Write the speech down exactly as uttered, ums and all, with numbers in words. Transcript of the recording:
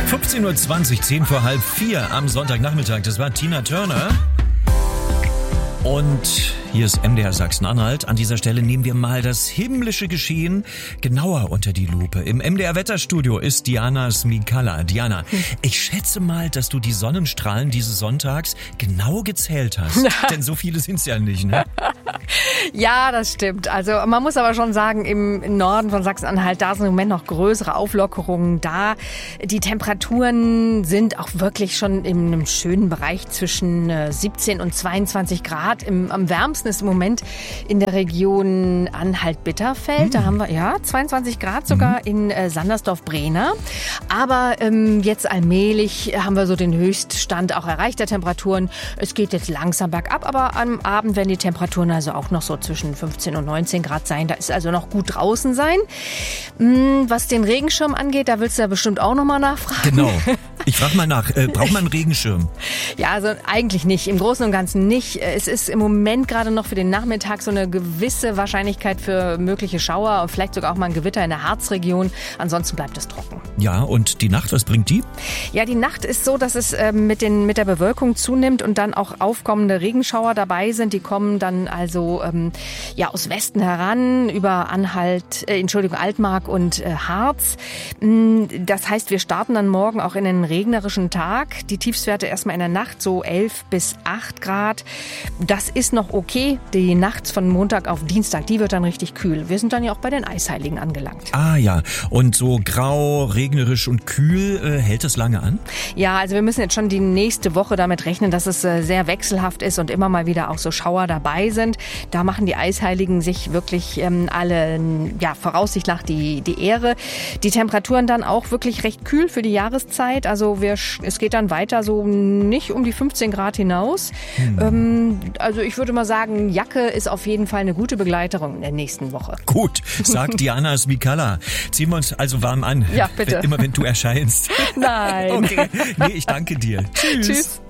fünfzehn Uhr zwanzig, zehn vor halb vier am Sonntagnachmittag. Das war Tina Turner. Und hier ist M D R Sachsen-Anhalt. An dieser Stelle nehmen wir mal das himmlische Geschehen genauer unter die Lupe. Im M D R-Wetterstudio ist Diana Smikalla. Diana, ich schätze mal, dass du die Sonnenstrahlen dieses Sonntags genau gezählt hast. Denn so viele sind es ja nicht, ne? Ja, das stimmt. Also man muss aber schon sagen, im Norden von Sachsen-Anhalt, da sind im Moment noch größere Auflockerungen da. Die Temperaturen sind auch wirklich schon in einem schönen Bereich zwischen siebzehn und zweiundzwanzig Grad. Im, am wärmsten ist im Moment in der Region Anhalt-Bitterfeld. Mhm. Da haben wir ja zweiundzwanzig Grad sogar mhm. in äh, Sandersdorf-Brehna. Aber ähm, jetzt allmählich haben wir so den Höchststand auch erreicht der Temperaturen. Es geht jetzt langsam bergab, aber am Abend werden die Temperaturen also auch noch so zwischen fünfzehn und neunzehn Grad sein. Da ist also noch gut draußen sein. Was den Regenschirm angeht, da willst du ja bestimmt auch nochmal nachfragen. Genau. Ich frage mal nach, äh, braucht man einen Regenschirm? Ja, also eigentlich nicht. Im Großen und Ganzen nicht. Es ist im Moment gerade noch für den Nachmittag so eine gewisse Wahrscheinlichkeit für mögliche Schauer und vielleicht sogar auch mal ein Gewitter in der Harzregion. Ansonsten bleibt es trocken. Ja, und die Nacht, was bringt die? Ja, die Nacht ist so, dass es äh, mit, den, mit der Bewölkung zunimmt und dann auch aufkommende Regenschauer dabei sind. Die kommen dann also ähm, ja aus Westen heran über Anhalt, äh, Entschuldigung, Altmark und äh, Harz. Das heißt, wir starten dann morgen auch in den regnerischen Tag. Die Tiefstwerte erstmal in der Nacht so elf bis acht Grad. Das ist noch okay. Die Nacht von Montag auf Dienstag, die wird dann richtig kühl. Wir sind dann ja auch bei den Eisheiligen angelangt. Ah ja, und so grau, regnerisch und kühl, äh, hält das lange an? Ja, also wir müssen jetzt schon die nächste Woche damit rechnen, dass es äh, sehr wechselhaft ist und immer mal wieder auch so Schauer dabei sind. Da machen die Eisheiligen sich wirklich ähm, alle, ja, voraussichtlich nach die, die Ehre. Die Temperaturen dann auch wirklich recht kühl für die Jahreszeit. Also wir, es geht dann weiter so nicht um die fünfzehn Grad hinaus. Hm. Ähm, also ich würde mal sagen, Jacke ist auf jeden Fall eine gute Begleiterin in der nächsten Woche. Gut, sagt Diana Smikalla. Ziehen wir uns also warm an. Ja, bitte. Wenn, immer wenn du erscheinst. Nein. Okay, nee, ich danke dir. Tschüss. Tschüss.